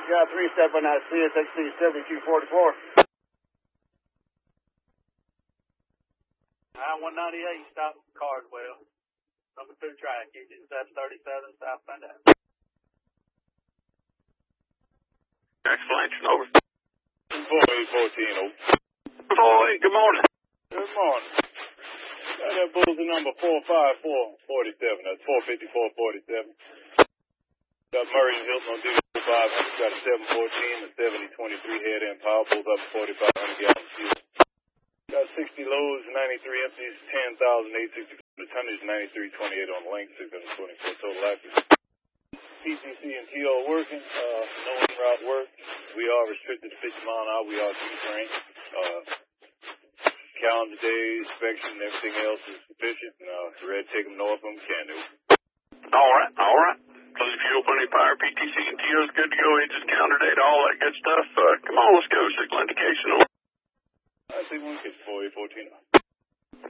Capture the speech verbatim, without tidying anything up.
got three step on that C S X C seventy-two forty-four. I one ninety-eight, stop Cardwell. Number two track, engine seven thirty-seven, South Bend. Explanation over. four eight fourteen, over. Boy, good morning. Good morning. Got that bullseye number four five four forty-seven. That's four fifty-four forty-seven. Got Murray and Hilton on D five hundred. Got a seven fourteen, a seventy twenty-three head end power. Both up to forty-five hundred gallons fuel. Got sixty loads, ninety-three empties, ten thousand eight hundred sixty. The tonnage ninety-three twenty-eight on the length, six hundred twenty-four total accuracy. P C C and T O working, uh, no in-route work. We are restricted to fifty mile an hour. We are T-frame. Uh, calendar days, inspection, and everything else is sufficient. Uh, ready to take them north when we can do. All right, all right. Plenty of fuel, plenty of power. P T C and T O's good to go. Engines, calendar data, all that good stuff. Uh, come on, let's go. Signal indication. I think we can get four eight fourteen.